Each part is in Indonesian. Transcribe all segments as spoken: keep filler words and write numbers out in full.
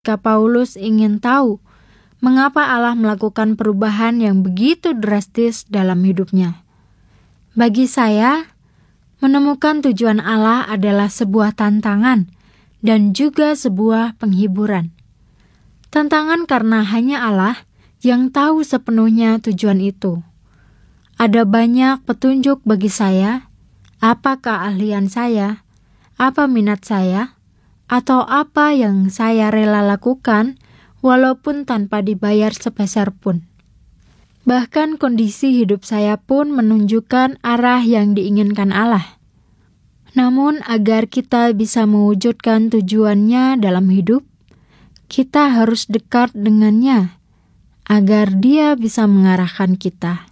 Ketika Paulus ingin tahu mengapa Allah melakukan perubahan yang begitu drastis dalam hidupnya. Bagi saya, menemukan tujuan Allah adalah sebuah tantangan dan juga sebuah penghiburan. Tantangan karena hanya Allah yang tahu sepenuhnya tujuan itu. Ada banyak petunjuk bagi saya, apa keahlian saya, apa minat saya, atau apa yang saya rela lakukan walaupun tanpa dibayar sepeser pun. Bahkan kondisi hidup saya pun menunjukkan arah yang diinginkan Allah. Namun agar kita bisa mewujudkan tujuannya dalam hidup, kita harus dekat dengannya, agar Dia bisa mengarahkan kita.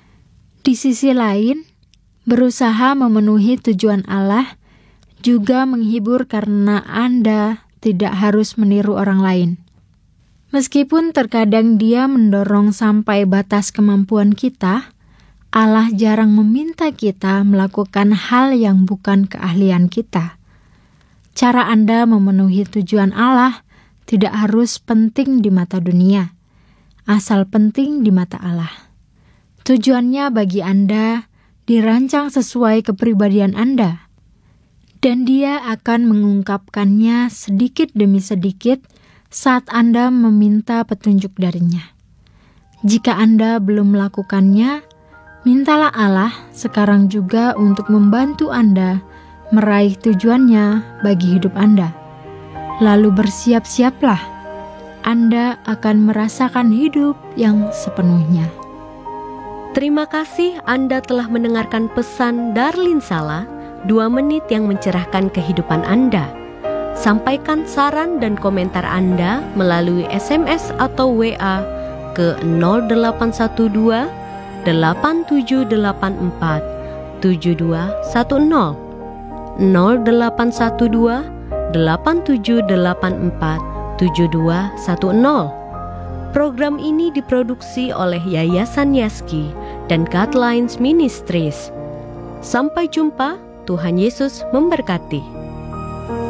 Di sisi lain, berusaha memenuhi tujuan Allah juga menghibur karena Anda tidak harus meniru orang lain. Meskipun terkadang Dia mendorong sampai batas kemampuan kita, Allah jarang meminta kita melakukan hal yang bukan keahlian kita. Cara Anda memenuhi tujuan Allah tidak harus penting di mata dunia, asal penting di mata Allah. Tujuannya bagi Anda dirancang sesuai kepribadian Anda, dan Dia akan mengungkapkannya sedikit demi sedikit saat Anda meminta petunjuk darinya. Jika Anda belum melakukannya, mintalah Allah sekarang juga untuk membantu Anda meraih tujuannya bagi hidup Anda. Lalu bersiap-siaplah, Anda akan merasakan hidup yang sepenuhnya. Terima kasih Anda telah mendengarkan pesan Darlin Sala, dua menit yang mencerahkan kehidupan Anda. Sampaikan saran dan komentar Anda melalui S M S atau W A ke nol delapan satu dua delapan tujuh delapan empat tujuh dua satu nol nol delapan satu dua delapan tujuh delapan empat tujuh dua satu nol. Program ini diproduksi oleh Yayasan Yaski dan Guidelines Ministries. Sampai jumpa, Tuhan Yesus memberkati.